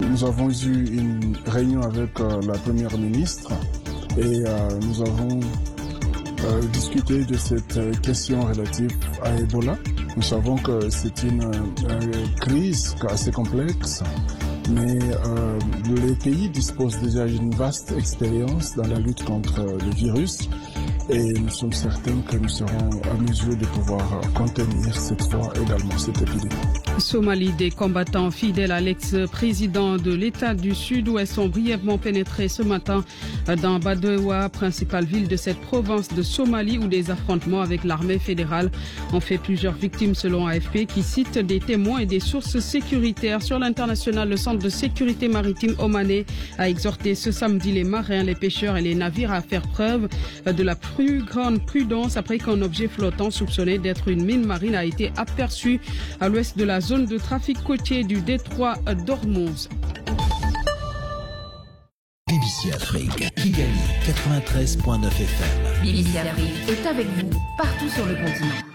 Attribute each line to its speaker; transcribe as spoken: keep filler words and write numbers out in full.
Speaker 1: Nous avons eu une réunion avec euh, la première ministre et euh, nous avons euh, discuté de cette euh, question relative à Ebola. Nous savons que c'est une euh, crise assez complexe, mais euh, les pays disposent déjà d'une vaste expérience dans la lutte contre le virus et nous sommes certains que nous serons à mesure de pouvoir contenir cette fois également cette épidémie.
Speaker 2: Somalie, des combattants fidèles à l'ex-président de l'État du Sud-Ouest ont brièvement pénétré ce matin dans Badoua, principale ville de cette province de Somalie où des affrontements avec l'armée fédérale ont fait plusieurs victimes selon A F P qui cite des témoins et des sources sécuritaires. Sur l'international, le centre de sécurité maritime omanais a exhorté ce samedi les marins, les pêcheurs et les navires à faire preuve de la plus grande prudence après qu'un objet flottant soupçonné d'être une mine marine a été aperçu à l'ouest de la zone de trafic côtier du détroit d'Ormuz.
Speaker 3: B B C Afrique, Kigali quatre-vingt-treize virgule neuf F M.
Speaker 4: B B C Afrique est avec vous partout sur le continent.